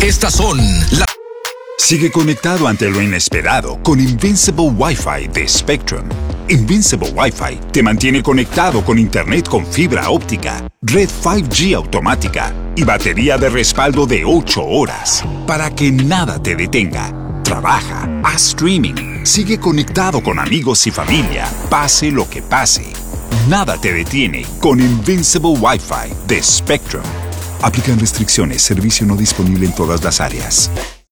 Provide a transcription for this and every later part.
Estas son las... Sigue conectado ante lo inesperado con Invincible Wi-Fi de Spectrum. Invincible Wi-Fi te mantiene conectado con internet con fibra óptica, red 5G automática y batería de respaldo de 8 horas para que nada te detenga. Trabaja, haz streaming, sigue conectado con amigos y familia, pase lo que pase. Nada te detiene con Invincible Wi-Fi de Spectrum. Aplican restricciones, servicio no disponible en todas las áreas.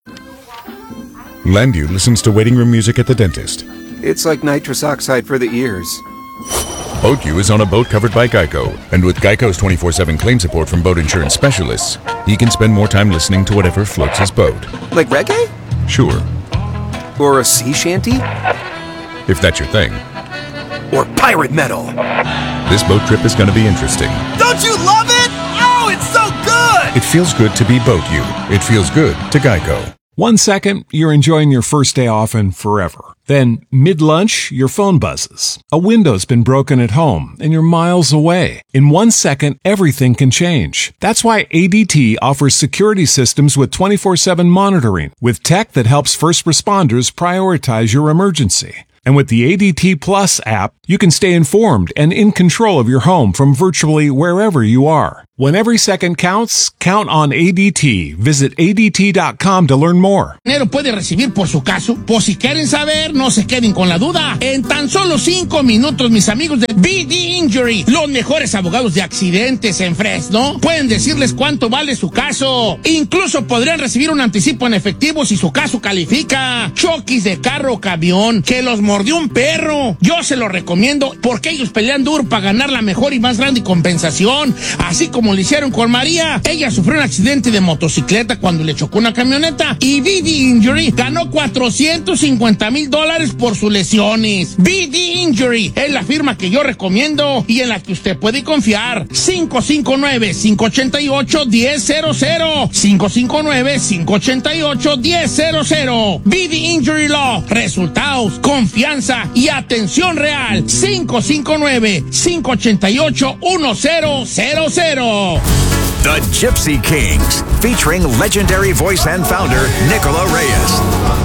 Landu listens to waiting room music at the dentist. It's like nitrous oxide for the ears. BoatU is on a boat covered by Geico, and with Geico's 24/7 claim support from boat insurance specialists, he can spend more time listening to whatever floats his boat. Like reggae? Sure. Or a sea shanty? If that's your thing. Or pirate metal? This boat trip is going to be interesting. Don't you love it? Oh, it's so good! It feels good to be BoatU. It feels good to Geico. 1 second, you're enjoying your first day off and forever. Then, mid-lunch, your phone buzzes. A window's been broken at home, and you're miles away. In 1 second, everything can change. That's why ADT offers security systems with 24/7 monitoring, with tech that helps first responders prioritize your emergency. And with the ADT Plus app, you can stay informed and in control of your home from virtually wherever you are. When every second counts, count on ADT. Visit ADT.com to learn more. Puede recibir por su caso. Por si quieren saber, no se queden con la duda. En tan solo 5 minutos, mis amigos de BD Injury, los mejores abogados de accidentes en Fresno, pueden decirles cuánto vale su caso. Incluso podrían recibir un anticipo en efectivo si su caso califica. Choques de carro o camión, que los mordió un perro. Yo se lo recomiendo porque ellos pelean duro para ganar la mejor y más grande compensación. Así como le hicieron con María. Ella sufrió un accidente de motocicleta cuando le chocó una camioneta y BD Injury ganó $450,000 por sus lesiones. BD Injury es la firma que yo recomiendo y en la que usted puede confiar. 559-588-1000. 559-588-1000. BD Injury Law. Resultados, confianza y atención real. 559-588-1000. The Gypsy Kings, featuring legendary voice and founder Nicola Reyes.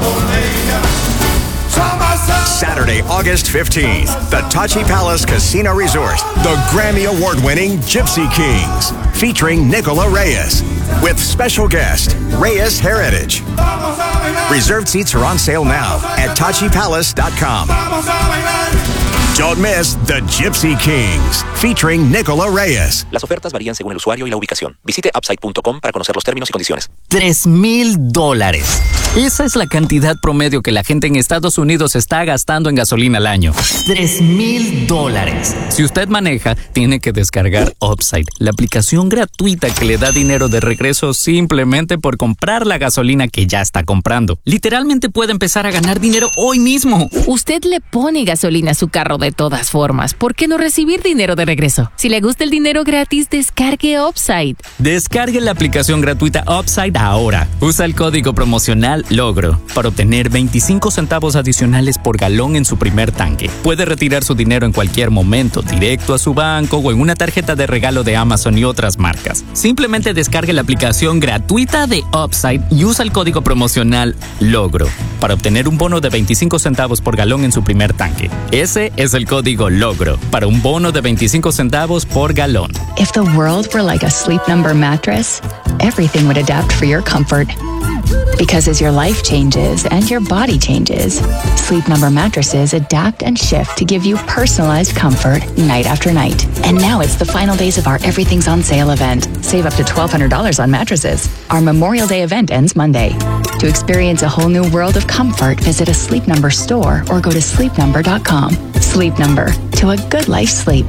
Saturday, August 15th, the Tachi Palace Casino Resort, the Grammy Award-winning Gypsy Kings, featuring Nicola Reyes, with special guest Reyes Heritage. Reserved seats are on sale now at TachiPalace.com. Don't miss The Gypsy Kings, featuring Nicola Reyes. Las ofertas varían según el usuario y la ubicación. Visite upside.com para conocer los términos y condiciones. $3,000. Esa es la cantidad promedio que la gente en Estados Unidos está gastando en gasolina al año. $3,000. Si usted maneja, tiene que descargar Upside, la aplicación gratuita que le da dinero de regreso simplemente por comprar la gasolina que ya está comprando. Literalmente puede empezar a ganar dinero hoy mismo. Usted le pone gasolina a su carro de todas formas. ¿Por qué no recibir dinero de regreso? Si le gusta el dinero gratis, descargue Upside. Descargue la aplicación gratuita Upside ahora. Usa el código promocional LOGRO para obtener 25 centavos adicionales por galón en su primer tanque. Puede retirar su dinero en cualquier momento, directo a su banco o en una tarjeta de regalo de Amazon y otras marcas. Simplemente descargue la aplicación gratuita de Upside y usa el código promocional LOGRO para obtener un bono de 25 centavos por galón en su primer tanque. Ese es el código LOGRO para un bono de 25 centavos por galón. If the world were like a Sleep Number mattress, everything would adapt for your comfort. Because as your life changes and your body changes, Sleep Number mattresses adapt and shift to give you personalized comfort night after night. And now it's the final days of our Everything's on Sale event. Save up to $1,200 on mattresses. Our Memorial Day event ends Monday. To experience a whole new world of comfort, visit a Sleep Number store or go to sleepnumber.com. Sleep Number, to a good life sleep.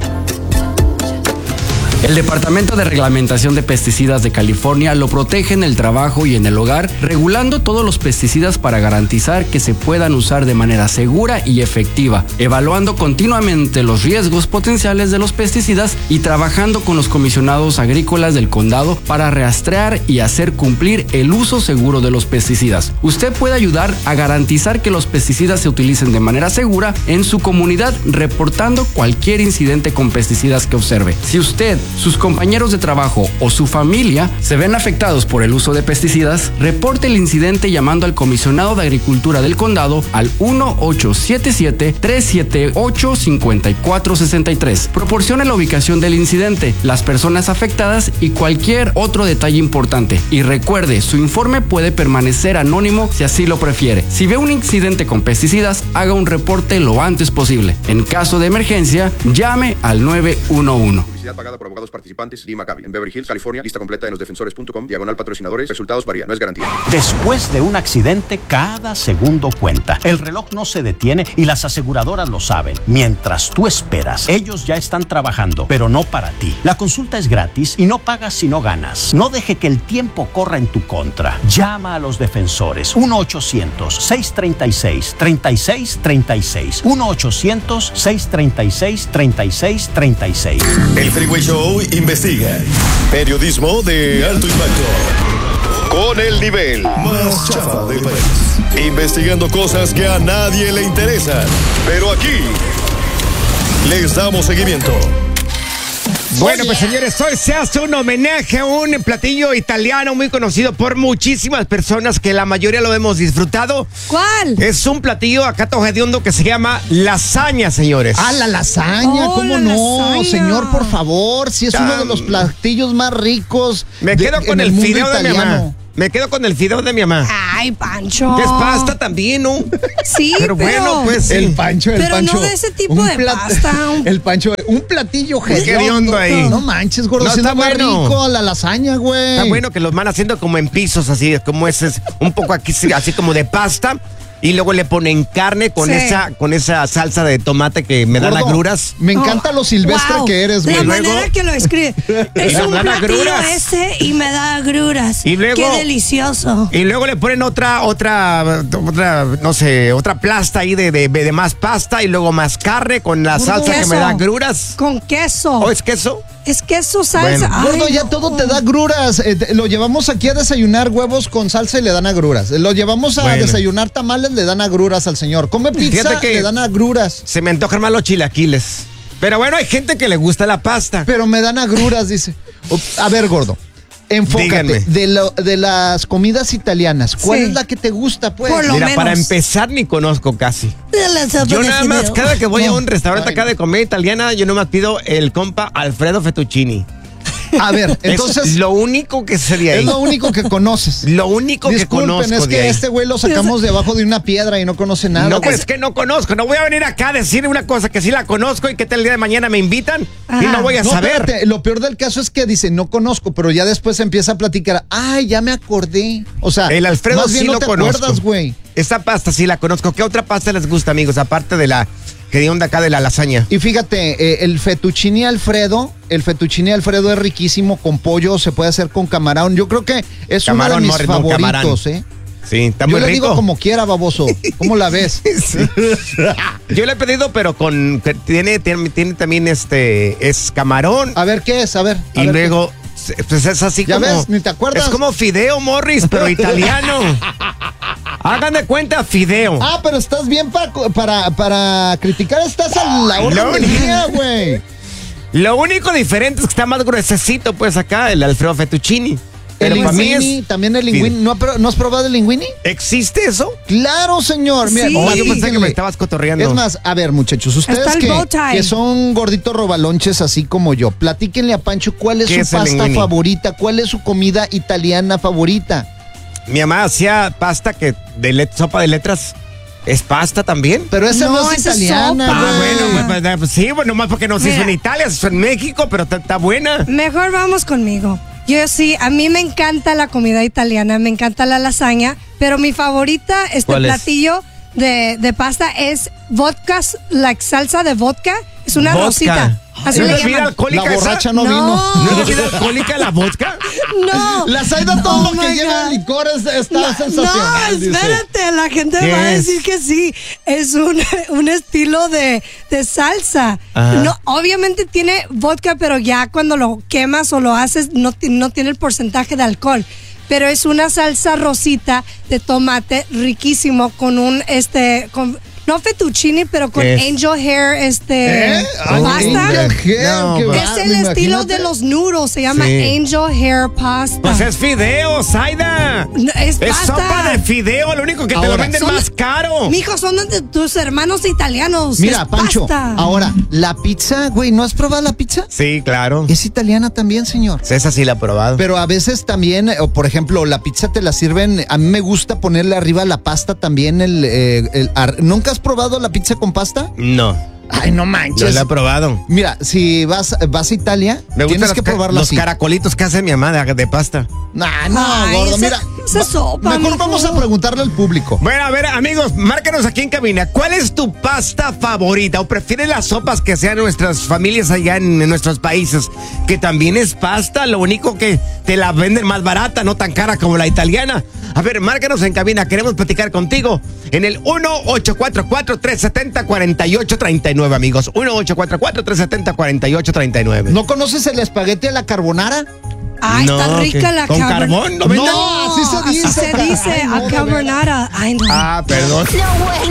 El Departamento de Reglamentación de Pesticidas de California lo protege en el trabajo y en el hogar, regulando todos los pesticidas para garantizar que se puedan usar de manera segura y efectiva, evaluando continuamente los riesgos potenciales de los pesticidas y trabajando con los comisionados agrícolas del condado para rastrear y hacer cumplir el uso seguro de los pesticidas. Usted puede ayudar a garantizar que los pesticidas se utilicen de manera segura en su comunidad, reportando cualquier incidente con pesticidas que observe. Si usted sus compañeros de trabajo o su familia se ven afectados por el uso de pesticidas, reporte el incidente llamando al comisionado de Agricultura del condado al 1-877-378-5463. Proporcione la ubicación del incidente, las personas afectadas y cualquier otro detalle importante. Y recuerde, su informe puede permanecer anónimo si así lo prefiere. Si ve un incidente con pesticidas, haga un reporte lo antes posible. En caso de emergencia, llame al 911. Publicidad pagada por abogados participantes. Lee Maccabi, en Beverly Hills, California. Lista completa en losdefensores.com. /patrocinadores. Resultados varían. No es garantía. Después de un accidente, cada segundo cuenta. El reloj no se detiene y las aseguradoras lo saben. Mientras tú esperas, ellos ya están trabajando, pero no para ti. La consulta es gratis y no pagas si no ganas. No deje que el tiempo corra en tu contra. Llama a los defensores. 1-800-636-3636. 1-800-636-3636. El Freeway Show investiga. Periodismo de alto impacto. Con el nivel más chafa del país. Investigando cosas que a nadie le interesan. Pero aquí les damos seguimiento. Bueno, pues señores, hoy se hace un homenaje a un platillo italiano muy conocido por muchísimas personas que la mayoría lo hemos disfrutado. ¿Cuál? Es un platillo acá hediondo que se llama lasaña, señores. Ah, la lasaña, ¿cómo no? Lasaña. Señor, por favor, si es uno de los platillos más ricos. Me quedo con el fideo de mi mamá. Me quedo con el fideo de mi mamá. Ay, Pancho. Que es pasta también, ¿no? Sí, pero bueno, pues sí. El Pancho. Pero no de ese tipo de pasta. El Pancho, un platillo hediondo ahí. No manches, gordo, si está más rico la lasaña, güey. Está bueno que los van haciendo como en pisos, así, como ese, un poco aquí, así como de pasta. Y luego le ponen carne con esa salsa de tomate que me dan agruras. Me encanta lo silvestre que eres, güey. La manera que lo escribe. Es un platillo ese y me da agruras. Y luego, qué delicioso. Y luego le ponen otra plasta ahí de más pasta y luego más carne con la salsa que me da agruras. Con queso. ¿O es queso? Es queso, salsa. Bueno. Gordo, ya todo te da agruras. Lo llevamos aquí a desayunar huevos con salsa y le dan agruras. Lo llevamos a desayunar tamales, le dan agruras al señor. Come pizza, le dan agruras. Se me antojan más los chilaquiles. Pero bueno, hay gente que le gusta la pasta. Pero me dan agruras, dice. A ver, gordo. Enfócate. De las comidas italianas, ¿cuál es la que te gusta, pues? Mira, para empezar ni conozco casi. Yo nada más, cada que voy a un restaurante acá de comida italiana, yo nomás pido el compa Alfredo Fettuccini. A ver, entonces... Es lo único que sería ahí. Es lo único que conoces. Lo único que conozco. Es que este güey lo sacamos debajo de una piedra y no conoce nada. No, pues es que no conozco. No voy a venir acá a decir una cosa que sí la conozco y que tal el día de mañana me invitan y no voy a saber. Espérate, lo peor del caso es que dice, no conozco, pero ya después empieza a platicar. Ay, ya me acordé. O sea, el Alfredo más bien sí no lo te conozco. acuerdas, güey. Esa pasta sí la conozco. ¿Qué otra pasta les gusta, amigos? Aparte de la que onda acá de la lasaña. Y fíjate, el fettuccine Alfredo es riquísimo con pollo, se puede hacer con camarón. Yo creo que es camarón, uno de mis favoritos, ¿eh? Sí, está muy rico. Yo le digo como quiera, baboso. ¿Cómo la ves? Sí. Yo le he pedido, pero tiene también es camarón. A ver, ¿qué es? A ver. Y luego, pues es así ¿Ya como... ves? Ni te acuerdas. Es como fideo, Morris, pero italiano. Hagan de cuenta, fideo. Ah, pero estás bien para criticar, estás a la orden del día, güey. Lo único diferente es que está más gruesecito, pues acá, el Alfredo Fettuccini. El linguini, también el linguini. ¿No has probado el linguini? ¿Existe eso? Claro, señor. Mira, yo pensé que me estabas cotorreando. Es más, a ver, muchachos, ustedes que son gorditos robalonches así como yo, platíquenle a Pancho cuál es su pasta favorita, cuál es su comida italiana favorita. Mi mamá hacía pasta sopa de letras. ¿Es pasta también? Pero esa no es italiana. Bueno, pues sí, nomás porque no se hizo en Italia, se hizo en México, pero está buena. Mejor vamos conmigo. Yo sí, a mí me encanta la comida italiana, me encanta la lasaña, pero mi favorita, platillo de pasta es vodka, la salsa de vodka, es una rosita. Así le llaman. Alcohólica la borracha no vino. ¿No es bebida alcohólica la vodka? No. La saida todo lo que lleva licor está sensacional. No, espérate, la gente va a decir que sí. Es un estilo de salsa. No, obviamente tiene vodka, pero ya cuando lo quemas o lo haces no tiene el porcentaje de alcohol. Pero es una salsa rosita de tomate riquísimo con no fettuccine, pero con angel hair, pasta. Es el estilo de los noodles, se llama angel hair pasta. Pues es fideo, Zaida. No, es pasta. Sopa de fideo, lo único que te lo venden más caro. Mijo, son de tus hermanos italianos. Mira, es Pancho, pasta. ahora, la pizza, güey, ¿no has probado la pizza? Sí, claro. Es italiana también, señor. Esa sí la he probado. Pero a veces también, por ejemplo, la pizza te la sirven, a mí me gusta ponerle arriba la pasta también, ¿nunca has probado la pizza con pasta? No. Ay, no manches. Yo la he probado. Mira, si vas a Italia, tienes que probarla los así. caracolitos que hace mi amada de pasta. No, gordo, mira. Esa sopa, mejor mijo. vamos a preguntarle al público. Bueno, a ver, amigos, márcanos aquí en cabina. ¿Cuál es tu pasta favorita? ¿O prefieres las sopas que sean nuestras familias allá en nuestros países? Que también es pasta, lo único que te la venden más barata, no tan cara como la italiana. A ver, márcanos en cabina, queremos platicar contigo en el 1-844-370-4839, amigos. 1-844-370-4839. ¿No conoces el espagueti a la carbonara? Ay, No, está rica la ¿con carbón? ¿Lo venden? No, así se dice. Así se dice, Ay, no, a de carbonara. Ay, no. Ah, perdón. Sí,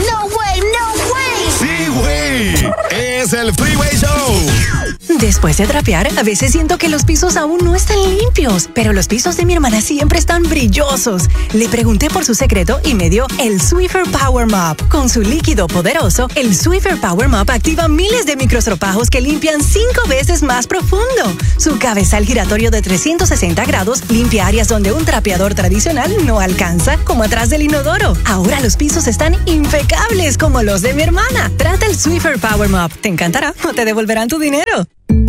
güey. Es el Freeway Show. Después de trapear, a veces siento que los pisos aún no están limpios, pero los pisos de mi hermana siempre están brillosos. Le pregunté por su secreto y me dio el Swiffer Power Mop. Con su líquido poderoso, el Swiffer Power Mop activa miles de microstropajos que limpian 5 veces más profundo. Su cabezal giratorio de 360 grados limpia áreas donde un trapeador tradicional no alcanza, como atrás del inodoro. Ahora los pisos están impecables como los de mi hermana. Trata el Swiffer Power Mop. Te encantará o te devolverán tu dinero.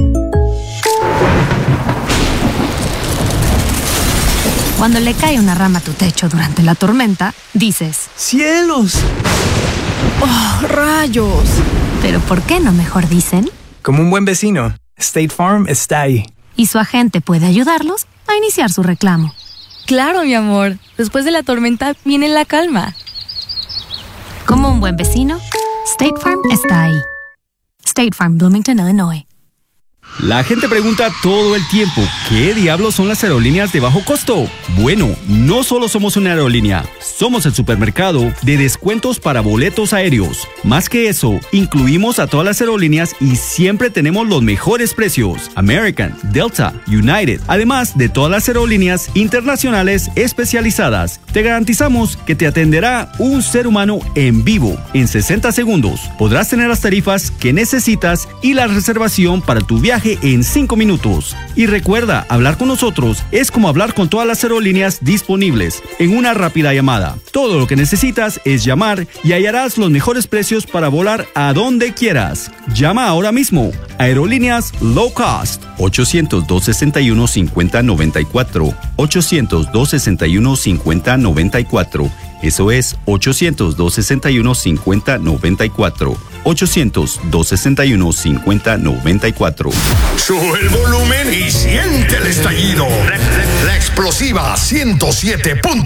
Cuando le cae una rama a tu techo durante la tormenta, dices: ¡Cielos! ¡Oh, rayos! Pero ¿por qué no mejor dicen? Como un buen vecino, State Farm está ahí. Y su agente puede ayudarlos a iniciar su reclamo. Claro, mi amor. Después de la tormenta viene la calma. Como un buen vecino, State Farm está ahí. State Farm, Bloomington, Illinois. La gente pregunta todo el tiempo, ¿qué diablos son las aerolíneas de bajo costo? Bueno, no solo somos una aerolínea, somos el supermercado de descuentos para boletos aéreos. Más que eso, incluimos a todas las aerolíneas y siempre tenemos los mejores precios. American, Delta, United, además de todas las aerolíneas internacionales especializadas. Te garantizamos que te atenderá un ser humano en vivo. En 60 segundos podrás tener las tarifas que necesitas y la reservación para tu viaje en 5 minutos. Y recuerda, hablar con nosotros es como hablar con todas las aerolíneas disponibles en una rápida llamada. Todo lo que necesitas es llamar y hallarás los mejores precios para volar a donde quieras. Llama ahora mismo. Aerolíneas Low Cost. 800-261-5094. 800-261-5094. Eso es 800-261-5094. 800-261-5094. Sube el volumen y siente el estallido. La explosiva 107.7.